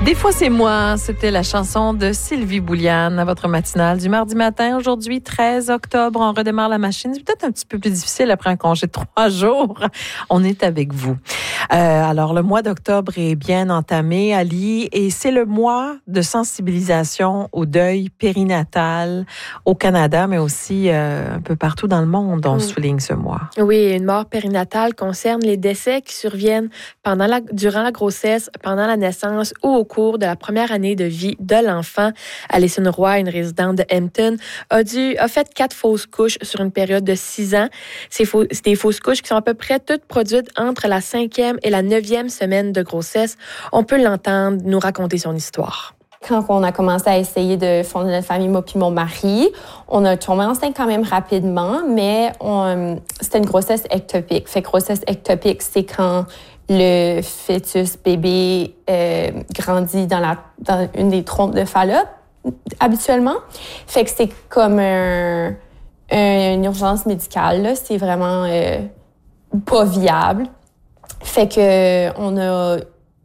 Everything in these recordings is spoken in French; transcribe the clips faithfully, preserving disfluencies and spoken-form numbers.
Des fois, c'est moi. C'était la chanson de Sylvie Bouliane à votre matinale du mardi matin. Aujourd'hui, treize octobre, on redémarre la machine. C'est peut-être un petit peu plus difficile après un congé de trois jours. On est avec vous. Euh, alors, le mois d'octobre est bien entamé, Ali, et c'est le mois de sensibilisation au deuil périnatal au Canada, mais aussi euh, un peu partout dans le monde. On mmh. souligne ce mois. Oui, une mort périnatale concerne les décès qui surviennent pendant la, durant la grossesse, pendant la naissance ou au cours de la première année de vie de l'enfant. Alison Roy, une résidente de Hampton, a, dû, a fait quatre fausses couches sur une période de six ans. C'est, faux, c'est des fausses couches qui sont à peu près toutes produites entre la cinquième et la neuvième semaine de grossesse. On peut l'entendre nous raconter son histoire. Quand on a commencé à essayer de fonder notre famille, moi puis mon mari, on a tombé enceinte quand même rapidement, mais on, c'était une grossesse ectopique. Fait que grossesse ectopique, c'est quand le fœtus bébé euh, grandit dans, la, dans une des trompes de Fallope, habituellement. Fait que c'est comme un, un, une urgence médicale, là. C'est vraiment euh, pas viable. Fait que on a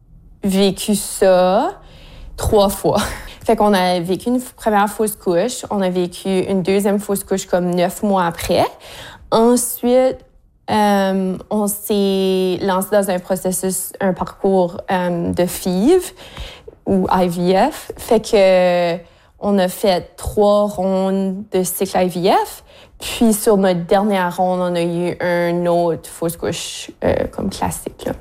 vécu ça trois fois. Fait qu'on a vécu une première fausse couche, on a vécu une deuxième fausse couche comme neuf mois après. Ensuite, euh, on s'est lancé dans un processus, un parcours euh, de F I V ou I V F. Fait que on a fait trois rondes de cycle I V F. Puis sur notre dernière ronde, on a eu un autre fausse couche euh, comme classique, là.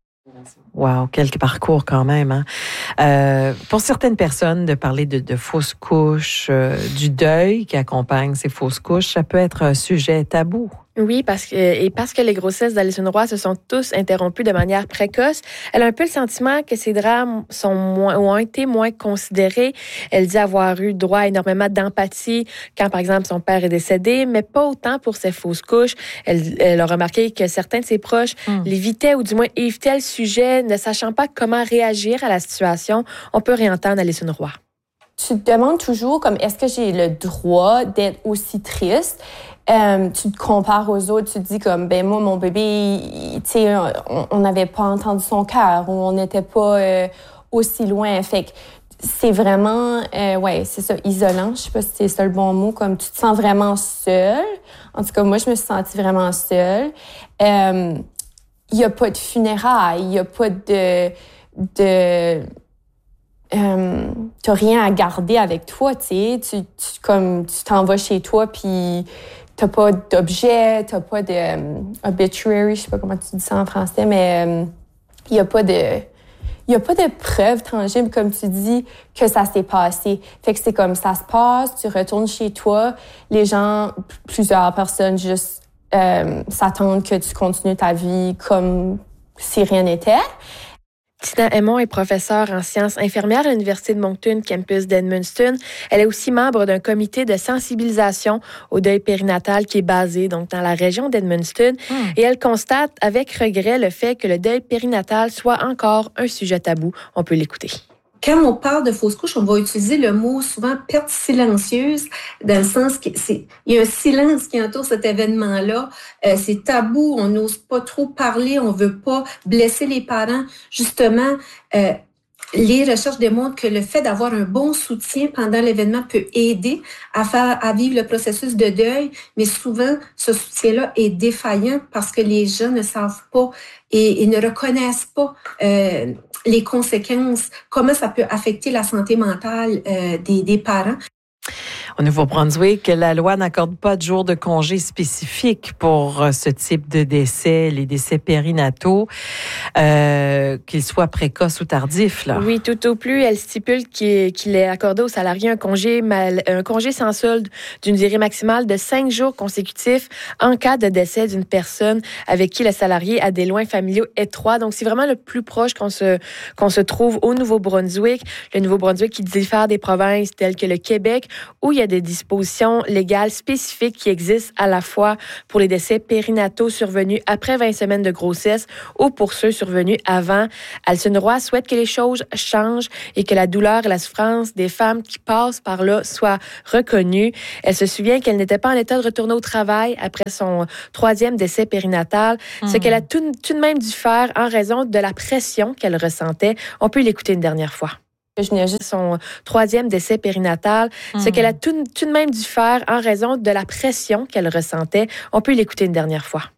Wow, quel parcours quand même. Hein? Euh, pour certaines personnes, de parler de, de fausses couches, euh, du deuil qui accompagne ces fausses couches, ça peut être un sujet tabou. Oui, parce que, et parce que les grossesses d'Alison Roy se sont tous interrompues de manière précoce, elle a un peu le sentiment que ces drames sont moins, ont été moins considérés. Elle dit avoir eu droit à énormément d'empathie quand, par exemple, son père est décédé, mais pas autant pour ses fausses couches. Elle, elle a remarqué que certains de ses proches mmh. l'évitaient ou du moins évitaient le sujet, ne sachant pas comment réagir à la situation. On peut réentendre Alison Roy. Tu te demandes toujours, comme, est-ce que j'ai le droit d'être aussi triste? Euh, tu te compares aux autres, tu te dis comme, ben moi, mon bébé, tu sais, on n'avait pas entendu son cœur ou on n'était pas euh, aussi loin. Fait que c'est vraiment, euh, ouais, c'est ça, isolant. Je sais pas si c'est ça le bon mot, comme tu te sens vraiment seule. En tout cas, moi, je me suis sentie vraiment seule. Euh, il y a pas de funérailles, il y a pas de... de Euh, t'as rien à garder avec toi, tu sais. Tu, tu, comme, tu t'en vas chez toi, puis t'as pas d'objet, t'as pas de euh, obituary, je sais pas comment tu dis ça en français, mais il euh, y a pas de... Il y a pas de preuves tangibles, comme tu dis, que ça s'est passé. Fait que c'est comme ça se passe, tu retournes chez toi, les gens, plusieurs personnes juste euh, s'attendent que tu continues ta vie comme si rien n'était. Tina Aymon est professeure en sciences infirmières à l'Université de Moncton, campus d'Edmundston. Elle est aussi membre d'un comité de sensibilisation au deuil périnatal qui est basé donc dans la région d'Edmundston. Mmh. Et elle constate avec regret le fait que le deuil périnatal soit encore un sujet tabou. On peut l'écouter. Quand on parle de fausse couche, on va utiliser le mot souvent perte silencieuse, dans le sens qu'il y a un silence qui entoure cet événement-là. Euh, c'est tabou, on n'ose pas trop parler, on veut pas blesser les parents. Justement, euh, les recherches démontrent que le fait d'avoir un bon soutien pendant l'événement peut aider à faire, à vivre le processus de deuil, mais souvent, ce soutien-là est défaillant parce que les gens ne savent pas et, et ne reconnaissent pas euh, les conséquences, comment ça peut affecter la santé mentale euh, des, des parents. Au Nouveau-Brunswick, la loi n'accorde pas de jours de congé spécifiques pour ce type de décès, les décès périnataux, euh, qu'ils soient précoces ou tardifs. Là. Oui, tout au plus, elle stipule qu'il, qu'il est accordé aux salariés un congé, mal, un congé sans solde d'une durée maximale de cinq jours consécutifs en cas de décès d'une personne avec qui le salarié a des liens familiaux étroits. Donc, c'est vraiment le plus proche qu'on se, qu'on se trouve au Nouveau-Brunswick. Le Nouveau-Brunswick qui diffère des provinces telles que le Québec, où il y a des dispositions légales spécifiques qui existent à la fois pour les décès périnataux survenus après vingt semaines de grossesse ou pour ceux survenus avant. Alison Roy souhaite que les choses changent et que la douleur et la souffrance des femmes qui passent par là soient reconnues. Elle se souvient qu'elle n'était pas en état de retourner au travail après son troisième décès périnatal, mmh. ce qu'elle a tout, tout de même dû faire en raison de la pression qu'elle ressentait. On peut l'écouter une dernière fois. Je venais juste son troisième décès périnatal, mmh. ce qu'elle a tout, tout de même dû faire en raison de la pression qu'elle ressentait. On peut l'écouter une dernière fois.